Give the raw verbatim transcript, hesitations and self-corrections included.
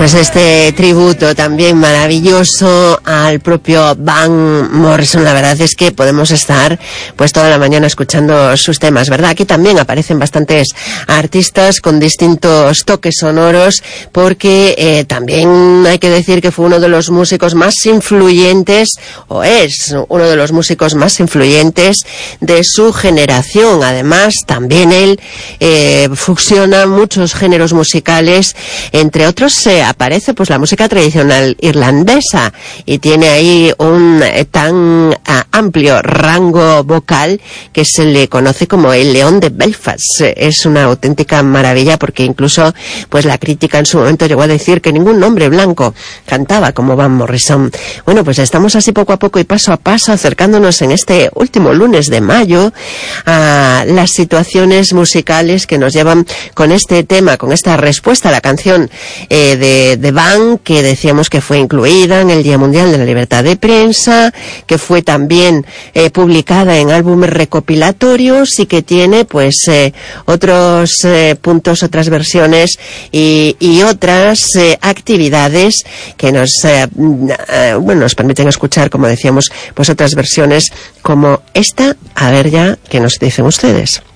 Pues este tributo también maravilloso al propio Van Morrison. La verdad es que podemos estar pues toda la mañana escuchando sus temas, ¿verdad? Aquí también aparecen bastantes artistas con distintos toques sonoros, porque eh, también hay que decir que fue uno de los músicos más influyentes, o es uno de los músicos más influyentes de su generación. Además, también él eh, fusiona muchos géneros musicales, entre otros eh, aparece pues la música tradicional irlandesa, y tiene ahí un eh, tan uh, amplio rango vocal que se le conoce como el León de Belfast. Es una auténtica maravilla, porque incluso pues la crítica en su momento llegó a decir que ningún hombre blanco cantaba como Van Morrison. Bueno, pues estamos así poco a poco y paso a paso acercándonos en este último lunes de mayo a las situaciones musicales que nos llevan con este tema, con esta respuesta a la canción eh, de, de Van, que decíamos que fue incluida en el Día Mundial de la Libertad de Prensa, que fue también eh, publicada en álbumes recopilatorios, y que tiene pues eh, otros eh, puntos, otras versiones y, y otras eh, actividades que nos eh, eh, bueno, nos permiten escuchar, como decíamos, pues otras versiones como esta. A ver ya qué nos dicen ustedes.